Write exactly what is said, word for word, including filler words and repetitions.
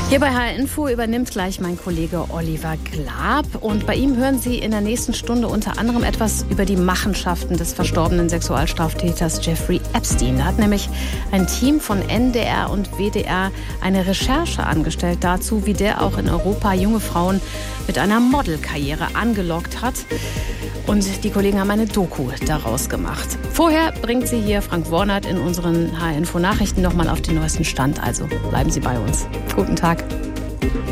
Hier bei H R Info übernimmt gleich mein Kollege Oliver Glab. Und bei ihm hören Sie in der nächsten Stunde unter anderem etwas über die Machenschaften des verstorbenen Sexualstraftäters Jeffrey Epstein. Da hat nämlich ein Team von N D R und W D R eine Recherche angestellt dazu, wie der auch in Europa junge Frauen mit einer Modelkarriere angelockt hat. Und die Kollegen haben eine Doku daraus gemacht. Vorher bringt sie hier Frank Wornert in unseren H R Info Nachrichten nochmal auf den neuesten Stand. Also bleiben Sie bei uns. Guten Tag.